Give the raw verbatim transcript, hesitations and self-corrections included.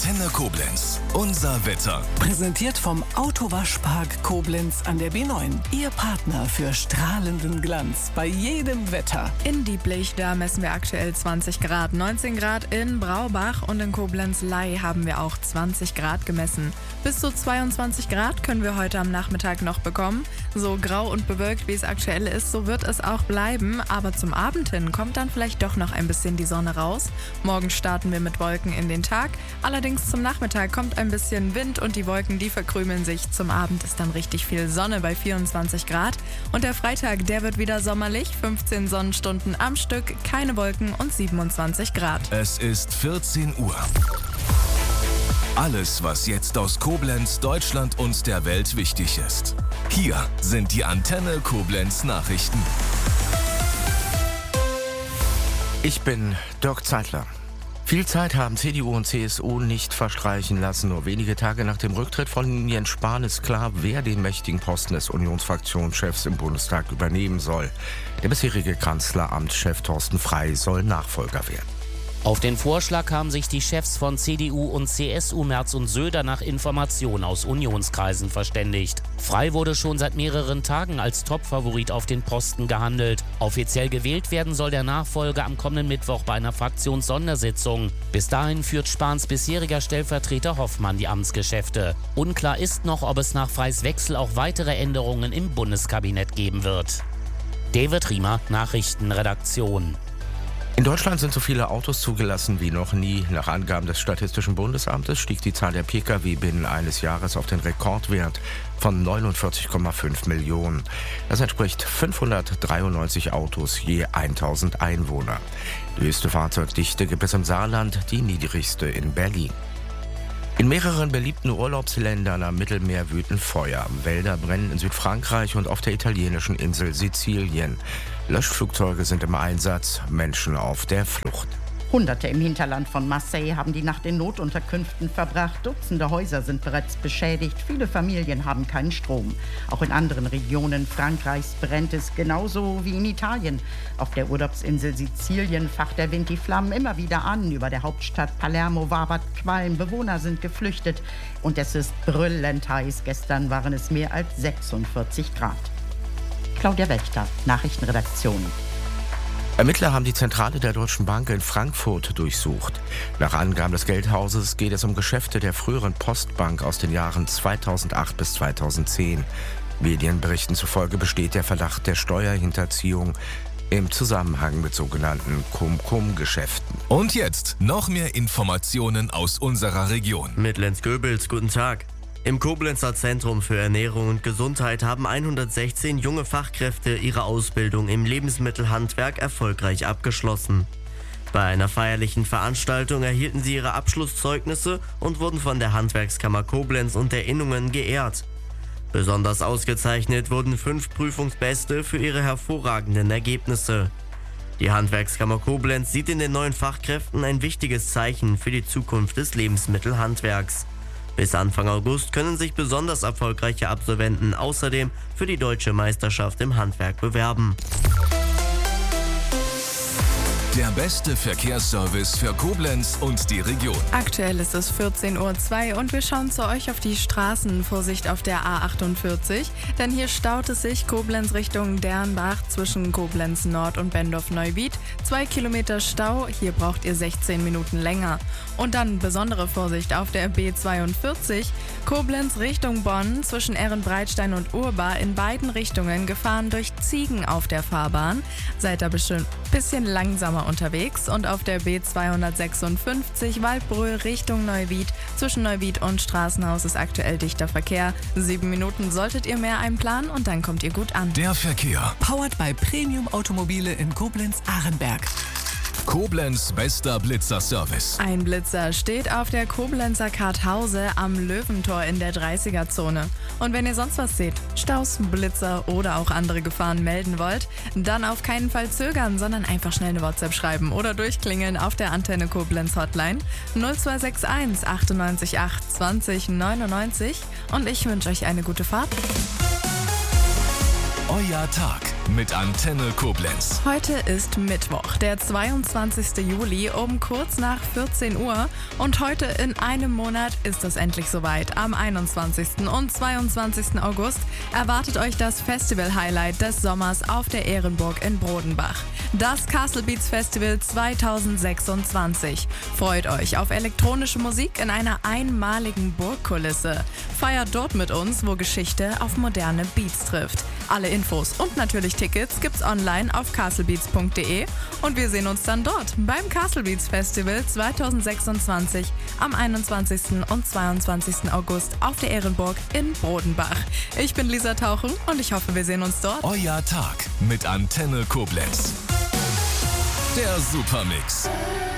Antenne Koblenz. Unser Wetter. Präsentiert vom Autowaschpark Koblenz an der B neun. Ihr Partner für strahlenden Glanz bei jedem Wetter. In Dieblich, da messen wir aktuell zwanzig Grad. neunzehn Grad in Braubach und in Koblenz-Ley haben wir auch zwanzig Grad gemessen. Bis zu zweiundzwanzig Grad können wir heute am Nachmittag noch bekommen. So grau und bewölkt, wie es aktuell ist, so wird es auch bleiben. Aber zum Abend hin kommt dann vielleicht doch noch ein bisschen die Sonne raus. Morgen starten wir mit Wolken in den Tag. Allerdings zum Nachmittag kommt ein bisschen Wind und die Wolken, die verkrümeln sich. Zum Abend ist dann richtig viel Sonne bei vierundzwanzig Grad. Und der Freitag, der wird wieder sommerlich. fünfzehn Sonnenstunden am Stück, keine Wolken und siebenundzwanzig Grad. Es ist vierzehn Uhr. Alles, was jetzt aus Koblenz, Deutschland und der Welt wichtig ist. Hier sind die Antenne Koblenz Nachrichten. Ich bin Dirk Zeitler. Viel Zeit haben C D U und C S U nicht verstreichen lassen. Nur wenige Tage nach dem Rücktritt von Jens Spahn ist klar, wer den mächtigen Posten des Unionsfraktionschefs im Bundestag übernehmen soll. Der bisherige Kanzleramtschef Thorsten Frey soll Nachfolger werden. Auf den Vorschlag haben sich die Chefs von C D U und C S U Merz und Söder nach Informationen aus Unionskreisen verständigt. Frey wurde schon seit mehreren Tagen als Topfavorit auf den Posten gehandelt. Offiziell gewählt werden soll der Nachfolger am kommenden Mittwoch bei einer Fraktionssondersitzung. Bis dahin führt Spahns bisheriger Stellvertreter Hoffmann die Amtsgeschäfte. Unklar ist noch, ob es nach Freys Wechsel auch weitere Änderungen im Bundeskabinett geben wird. David Riemer, Nachrichtenredaktion. In Deutschland sind so viele Autos zugelassen wie noch nie. Nach Angaben des Statistischen Bundesamtes stieg die Zahl der Pkw binnen eines Jahres auf den Rekordwert von neunundvierzig Komma fünf Millionen. Das entspricht fünfhundertdreiundneunzig Autos je tausend Einwohner. Die höchste Fahrzeugdichte gibt es im Saarland, die niedrigste in Berlin. In mehreren beliebten Urlaubsländern am Mittelmeer wüten Feuer. Wälder brennen in Südfrankreich und auf der italienischen Insel Sizilien. Löschflugzeuge sind im Einsatz, Menschen auf der Flucht. Hunderte im Hinterland von Marseille haben die Nacht in Notunterkünften verbracht. Dutzende Häuser sind bereits beschädigt. Viele Familien haben keinen Strom. Auch in anderen Regionen Frankreichs brennt es genauso wie in Italien. Auf der Urlaubsinsel Sizilien facht der Wind die Flammen immer wieder an. Über der Hauptstadt Palermo wabert Qualm. Bewohner sind geflüchtet. Und es ist brüllend heiß. Gestern waren es mehr als sechsundvierzig Grad. Claudia Wächter, Nachrichtenredaktion. Ermittler haben die Zentrale der Deutschen Bank in Frankfurt durchsucht. Nach Angaben des Geldhauses geht es um Geschäfte der früheren Postbank aus den Jahren zweitausendacht bis zweitausendzehn. Medienberichten zufolge besteht der Verdacht der Steuerhinterziehung im Zusammenhang mit sogenannten Cum-Cum-Geschäften. Und jetzt noch mehr Informationen aus unserer Region. Mit Lenz Goebels, guten Tag. Im Koblenzer Zentrum für Ernährung und Gesundheit haben hundertsechzehn junge Fachkräfte ihre Ausbildung im Lebensmittelhandwerk erfolgreich abgeschlossen. Bei einer feierlichen Veranstaltung erhielten sie ihre Abschlusszeugnisse und wurden von der Handwerkskammer Koblenz und der Innungen geehrt. Besonders ausgezeichnet wurden fünf Prüfungsbeste für ihre hervorragenden Ergebnisse. Die Handwerkskammer Koblenz sieht in den neuen Fachkräften ein wichtiges Zeichen für die Zukunft des Lebensmittelhandwerks. Bis Anfang August können sich besonders erfolgreiche Absolventen außerdem für die Deutsche Meisterschaft im Handwerk bewerben. Der beste Verkehrsservice für Koblenz und die Region. Aktuell ist es vierzehn Uhr zwei und wir schauen zu euch auf die Straßen. Vorsicht auf der A achtundvierzig, denn hier staut es sich Koblenz Richtung Dernbach zwischen Koblenz Nord und Bendorf-Neuwied. Zwei Kilometer Stau, hier braucht ihr sechzehn Minuten länger. Und dann besondere Vorsicht auf der B zweiundvierzig, Koblenz Richtung Bonn zwischen Ehrenbreitstein und Urba in beiden Richtungen gefahren durch Ziegen auf der Fahrbahn. Seid da bestimmt ein bisschen langsamer unterwegs. Und auf der B zweihundertsechsundfünfzig Waldbröl Richtung Neuwied zwischen Neuwied und Straßenhaus ist aktuell dichter Verkehr. Sieben Minuten solltet ihr mehr einplanen und dann kommt ihr gut an. Der Verkehr. Powered by Premium Automobile in Koblenz-Ahrenberg. Koblenz bester Blitzer-Service. Ein Blitzer steht auf der Koblenzer Karthause am Löwentor in der dreißiger-Zone. Und wenn ihr sonst was seht, Staus, Blitzer oder auch andere Gefahren melden wollt, dann auf keinen Fall zögern, sondern einfach schnell eine WhatsApp schreiben oder durchklingeln auf der Antenne Koblenz Hotline null zwei sechs eins achtundneunzig acht zwanzig neunundneunzig und ich wünsche euch eine gute Fahrt. Euer Tag. mit Antenne Koblenz. Heute ist Mittwoch, der zweiundzwanzigste Juli um kurz nach vierzehn Uhr. Und heute in einem Monat ist es endlich soweit. Am einundzwanzigsten und zweiundzwanzigsten August erwartet euch das Festival-Highlight des Sommers auf der Ehrenburg in Brodenbach. Das Castle Beats Festival zweitausendsechsundzwanzig. Freut euch auf elektronische Musik in einer einmaligen Burgkulisse. Feiert dort mit uns, wo Geschichte auf moderne Beats trifft. Alle Infos und natürlich Tickets gibt's online auf castlebeats punkt de und wir sehen uns dann dort beim Castle Beats Festival zweitausendsechsundzwanzig am einundzwanzigsten und zweiundzwanzigsten August auf der Ehrenburg in Brodenbach. Ich bin Lisa Tauchen und ich hoffe, wir sehen uns dort. Euer Tag mit Antenne Koblenz. Der Supermix.